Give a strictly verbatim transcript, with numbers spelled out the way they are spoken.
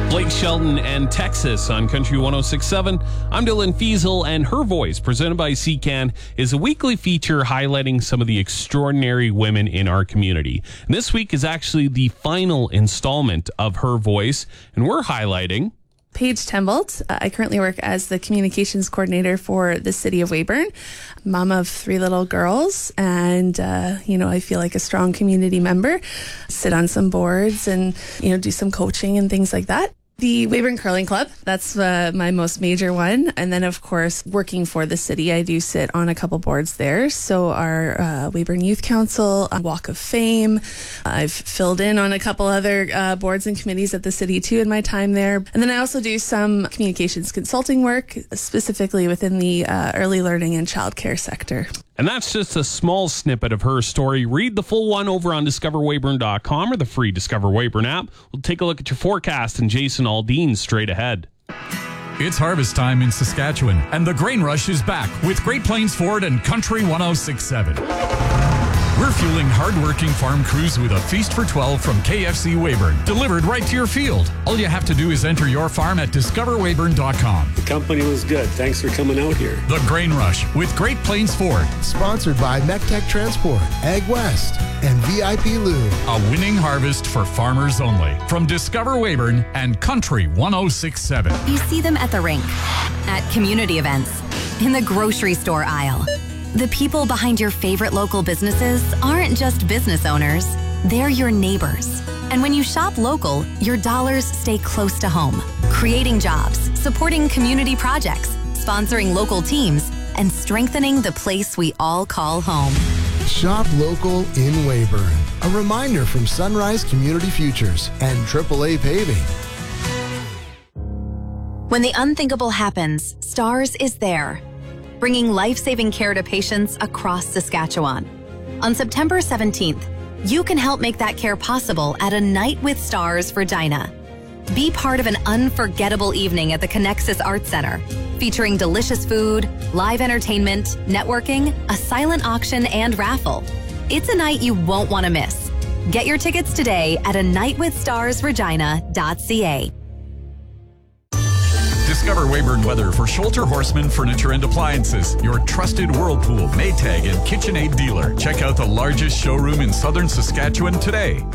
Blake Shelton and Texas on Country one oh six point seven. I'm Dylan Fiesel, and Her Voice, presented by C C A N, is a weekly feature highlighting some of the extraordinary women in our community. And this week is actually the final installment of Her Voice, and we're highlighting Paige Tembolt. Uh, I currently work as the communications coordinator for the city of Weyburn, mom of three little girls, and, uh, you know, I feel like a strong community member, sit on some boards and, you know, do some coaching and things like that. The Weyburn Curling Club, that's uh, my most major one. And then, of course, working for the city, I do sit on a couple boards there. So our uh, Weyburn Youth Council, uh, Walk of Fame. I've filled in on a couple other uh, boards and committees at the city, too, in my time there. And then I also do some communications consulting work, specifically within the uh, early learning and childcare sector. And that's just a small snippet of her story. Read the full one over on discover weyburn dot com or the free Discover Weyburn app. We'll take a look at your forecast and Jason Aldean straight ahead. It's harvest time in Saskatchewan, and the grain rush is back with Great Plains Ford and Country one oh six point seven. We're fueling hard-working farm crews with a feast for twelve from K F C Weyburn, delivered right to your field. All you have to do is enter your farm at discover weyburn dot com. The company was good. Thanks for coming out here. The Grain Rush with Great Plains Ford. Sponsored by MECTEC Transport, Ag West, and V I P Lube. A winning harvest for farmers only. From Discover Weyburn and Country one oh six point seven. You see them at the rink, at community events, in the grocery store aisle. The people behind your favorite local businesses aren't just business owners, they're your neighbors. And when you shop local, your dollars stay close to home, creating jobs, supporting community projects, sponsoring local teams, and strengthening the place we all call home. Shop local in Weyburn. A reminder from Sunrise Community Futures and triple A Paving. When the unthinkable happens, STARS is there, bringing life-saving care to patients across Saskatchewan. On September seventeenth, you can help make that care possible at A Night with Stars Regina. Be part of an unforgettable evening at the Connexus Arts Center, featuring delicious food, live entertainment, networking, a silent auction, and raffle. It's a night you won't want to miss. Get your tickets today at a night with stars regina dot c a. Discover Weyburn Weather for Scholter Horseman Furniture and Appliances, your trusted Whirlpool, Maytag, and KitchenAid dealer. Check out the largest showroom in southern Saskatchewan today.